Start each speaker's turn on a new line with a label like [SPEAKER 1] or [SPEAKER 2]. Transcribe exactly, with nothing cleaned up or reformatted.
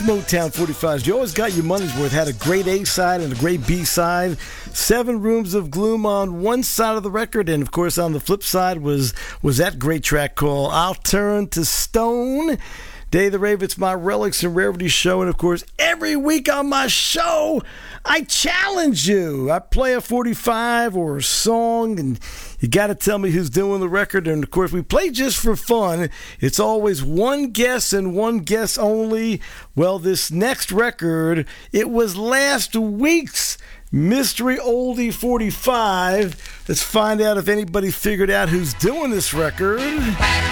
[SPEAKER 1] Motown forty-fives. You always got your money's worth. Had a great A side and a great B side. Seven Rooms of Gloom on one side of the record, and of course on the flip side was was that great track called I'll Turn to Stone. Day of the Rave, it's my Relics and Rarities show, and of course, every week on my show, I challenge you. I play a forty-five or a song, and you got to tell me who's doing the record, and of course, we play just for fun. It's always one guess and one guess only. Well, this next record, it was last week's Mystery Oldie forty-five. Let's find out if anybody figured out who's doing this record.